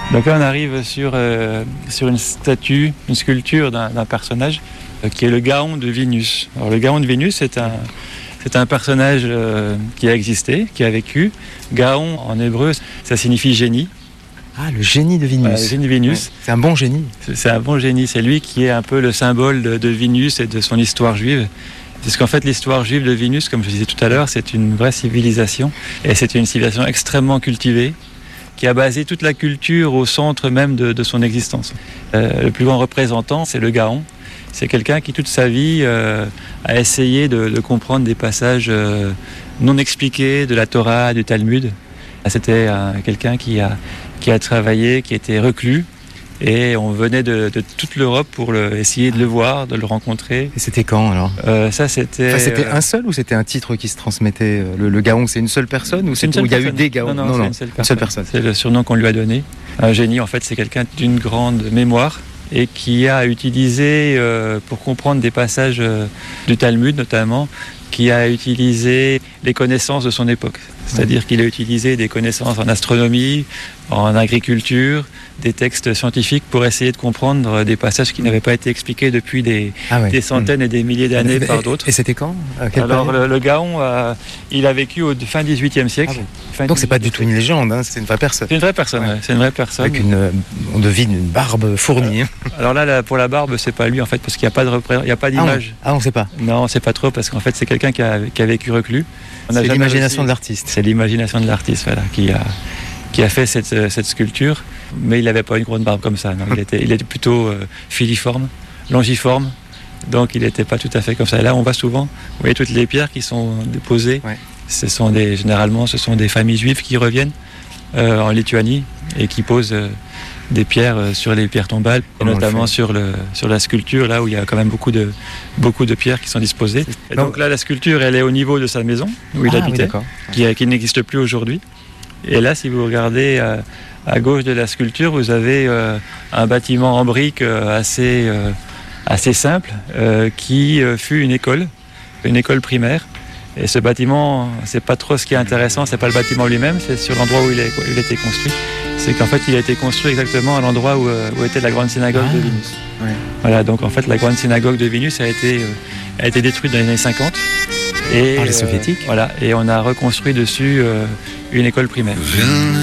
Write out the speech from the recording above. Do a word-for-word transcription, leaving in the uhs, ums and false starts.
Donc là, on arrive sur, euh, sur une statue, une sculpture d'un, d'un personnage euh, qui est le Gaon de Vénus. Alors, le Gaon de Vénus, c'est un, c'est un personnage euh, qui a existé, qui a vécu. Gaon, en hébreu, ça signifie génie. Ah, le génie de Vénus. Voilà, le génie de Vénus. Ouais. C'est un bon génie. C'est, c'est un bon génie. C'est lui qui est un peu le symbole de, de Vénus et de son histoire juive. Parce qu'en fait, l'histoire juive de Vénus, comme je disais tout à l'heure, c'est une vraie civilisation. Et c'est une civilisation extrêmement cultivée, qui a basé toute la culture au centre même de, de son existence. Euh, le plus grand représentant, c'est le Gaon. C'est quelqu'un qui, toute sa vie, euh, a essayé de, de comprendre des passages euh, non expliqués de la Torah, du Talmud. C'était euh, quelqu'un qui a, qui a travaillé, qui était reclus. Et on venait de, de toute l'Europe pour le, essayer de le voir, de le rencontrer. Et c'était quand alors euh, Ça, c'était. Enfin, c'était euh, un seul ou c'était un titre qui se transmettait? Le, le Gaon, c'est une seule personne ou c'est une seule où il y a personne. eu des Gaons? Non, non, non, c'est non, une seule personne. une seule personne. C'est le surnom qu'on lui a donné. Un génie, en fait, c'est quelqu'un d'une grande mémoire et qui a utilisé, euh, pour comprendre des passages euh, du Talmud notamment, qui a utilisé les connaissances de son époque. C'est-à-dire qu'il a utilisé des connaissances en astronomie, en agriculture, des textes scientifiques pour essayer de comprendre des passages qui n'avaient pas été expliqués depuis des, Ah ouais. des centaines et des milliers d'années Et- par d'autres. Et c'était quand? À quelle Alors période le, le Gaon, euh, il a vécu au fin dix-huitième siècle. Ah bon. Fin Donc c'est pas du dix-huitième tout une légende, hein, c'est une vraie personne. C'est une vraie personne, Ouais. ouais, c'est une vraie personne. Avec une, euh, on devine une barbe fournie. hein. Alors là, là, pour la barbe, c'est pas lui en fait, parce qu'il n'y a pas de repré- il y a pas Ah, d'image. on, ah, on sait pas. Non, c'est pas trop, parce qu'en fait, c'est quelqu'un qui a, qui a vécu reclus. On n'a C'est jamais l'imagination réussi- de l'artiste. C'est l'imagination de l'artiste, voilà, qui a, qui a fait cette, cette sculpture. Mais il n'avait pas une grande barbe comme ça. Non. Il, était, il était plutôt euh, filiforme, longiforme. Donc il n'était pas tout à fait comme ça. Et là, on voit souvent, vous voyez toutes les pierres qui sont déposées. Ouais. Ce sont des, généralement, ce sont des familles juives qui reviennent euh, en Lituanie et qui posent euh, des pierres euh, sur les pierres tombales, et Comment on le notamment fait sur, le, sur la sculpture, là où il y a quand même beaucoup de, beaucoup de pierres qui sont disposées. Et Non. donc là, la sculpture, elle est au niveau de sa maison, où il Ah, oui, habitait, d'accord. qui, qui n'existe plus aujourd'hui. Et là, si vous regardez euh, à gauche de la sculpture, vous avez euh, un bâtiment en briques euh, assez, euh, assez simple, euh, qui euh, fut une école, une école primaire. Et ce bâtiment, c'est pas trop ce qui est intéressant, c'est pas le bâtiment lui-même, c'est sur l'endroit où il a, où il a été construit. C'est qu'en fait, il a été construit exactement à l'endroit où, euh, où était la grande synagogue Ah, de Vénus. ouais. Voilà, donc en fait, la grande synagogue de Vénus a été, euh, a été détruite dans les années cinquante. Et, Par les euh, soviétiques. Voilà, et on a reconstruit dessus euh, une école primaire.